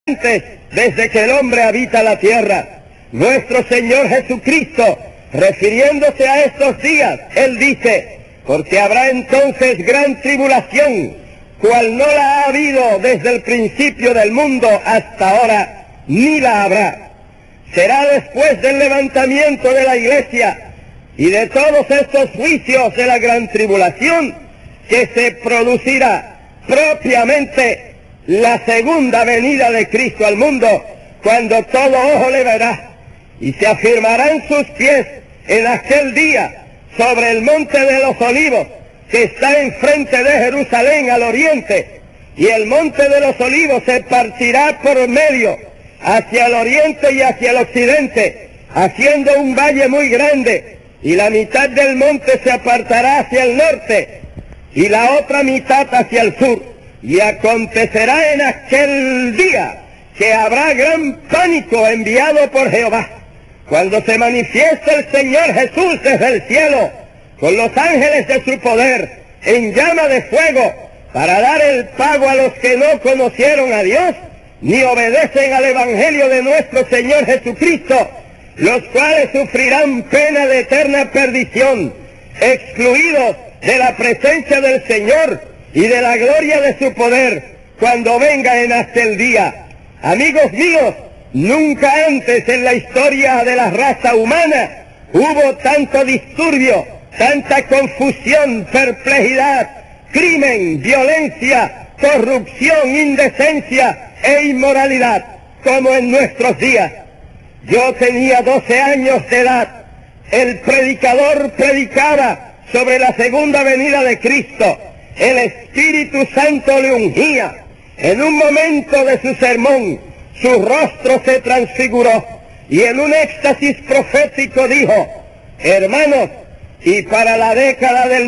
desde que el hombre habita la tierra. Nuestro Señor Jesucristo, refiriéndose a estos días, Él dice, porque habrá entonces gran tribulación, cual no la ha habido desde el principio del mundo hasta ahora, ni la habrá. Será después del levantamiento de la iglesia y de todos estos juicios de la gran tribulación que se producirá propiamente la segunda venida de Cristo al mundo, cuando todo ojo le verá y se afirmarán sus pies en aquel día sobre el monte de los olivos que está enfrente de Jerusalén al oriente, y el monte de los olivos se partirá por medio hacia el oriente y hacia el occidente, haciendo un valle muy grande, y la mitad del monte se apartará hacia el norte y la otra mitad hacia el sur. Y acontecerá en aquel día que habrá gran pánico enviado por Jehová, cuando se manifieste el Señor Jesús desde el cielo, con los ángeles de su poder, en llama de fuego, para dar el pago a los que no conocieron a Dios, ni obedecen al Evangelio de nuestro Señor Jesucristo, los cuales sufrirán pena de eterna perdición, excluidos de la presencia del Señor y de la gloria de su poder, cuando venga en aquel día. Amigos míos, nunca antes en la historia de la raza humana hubo tanto disturbio, tanta confusión, perplejidad, crimen, violencia, corrupción, indecencia e inmoralidad como en nuestros días. Yo tenía 12 años de edad. El predicador predicaba sobre la segunda venida de Cristo. El Espíritu Santo le ungía. En un momento de su sermón, su rostro se transfiguró y en un éxtasis profético dijo: hermanos, y para la década del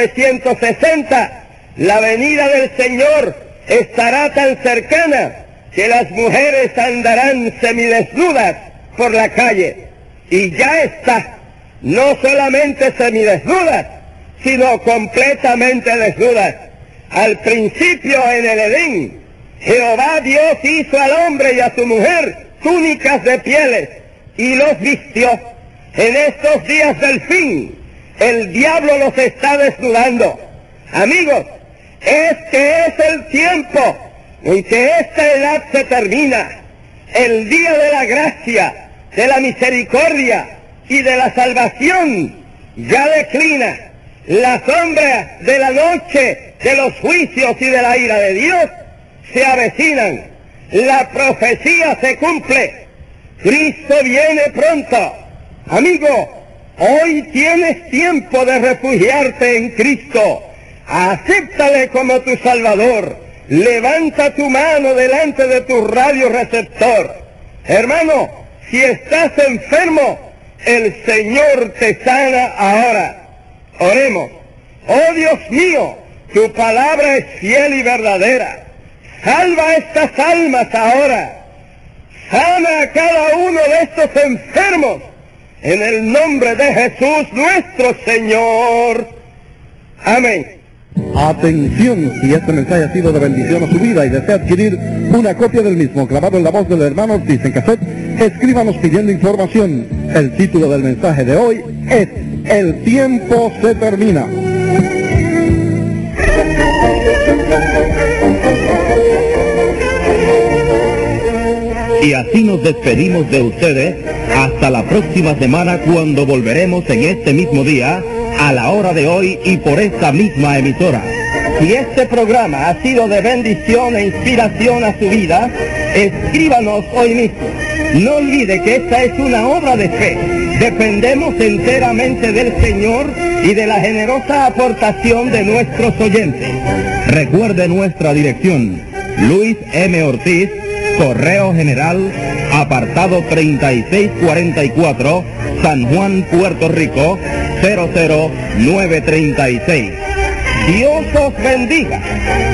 1960, la venida del Señor estará tan cercana que las mujeres andarán semidesnudas por la calle. Y ya está, no solamente semidesnudas, sino completamente desnudas. Al principio en el Edén, Jehová Dios hizo al hombre y a su mujer túnicas de pieles y los vistió. En estos días del fin, el diablo los está desnudando. Amigos, este es el tiempo en que esta edad se termina. El día de la gracia, de la misericordia y de la salvación ya declina. La sombra de la noche, de los juicios y de la ira de Dios se avecinan. La profecía se cumple. Cristo viene pronto. Amigo, hoy tienes tiempo de refugiarte en Cristo. Acéptale como tu Salvador. Levanta tu mano delante de tu radioreceptor. Hermano, si estás enfermo, el Señor te sana ahora. Oremos. Oh Dios mío, tu palabra es fiel y verdadera. Salva estas almas ahora. Sana a cada uno de estos enfermos. En el nombre de Jesús nuestro Señor. Amén. Atención, si este mensaje ha sido de bendición a su vida y desea adquirir una copia del mismo grabado en la voz del hermano Ortiz en cassette, escríbanos pidiendo información. El título del mensaje de hoy es El tiempo se termina. Y así nos despedimos de ustedes hasta la próxima semana, cuando volveremos en este mismo día, a la hora de hoy y por esta misma emisora. Si este programa ha sido de bendición e inspiración a su vida, escríbanos hoy mismo. No olvide que esta es una obra de fe. Dependemos enteramente del Señor y de la generosa aportación de nuestros oyentes. Recuerde nuestra dirección: Luis M. Ortiz, Correo General, apartado 3644, San Juan, Puerto Rico, 00936. Dios os bendiga.